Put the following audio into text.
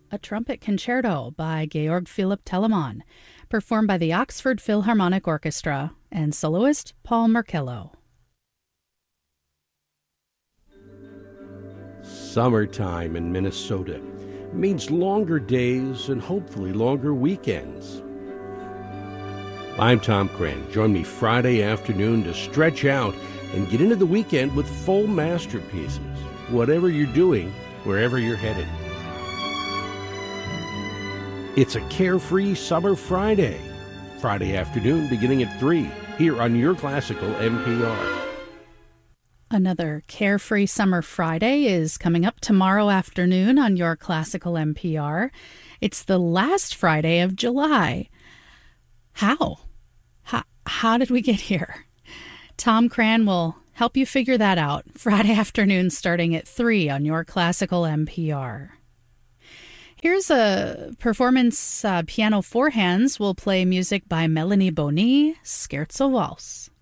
a trumpet concerto by Georg Philipp Telemann, performed by the Oxford Philharmonic Orchestra and soloist Paul Markello. Summertime in Minnesota means longer days and hopefully longer weekends. I'm Tom Cran. Join me Friday afternoon to stretch out and get into the weekend with full masterpieces, whatever you're doing, wherever you're headed. It's a carefree summer Friday afternoon beginning at 3 here on Your Classical NPR. Another Carefree Summer Friday is coming up tomorrow afternoon on Your Classical NPR. It's the last Friday of July. How did we get here? Tom Cran will help you figure that out Friday afternoon starting at 3 on Your Classical NPR. Here's a performance. Piano Four Hands will play music by Melanie Boni, Scherzo Waltz.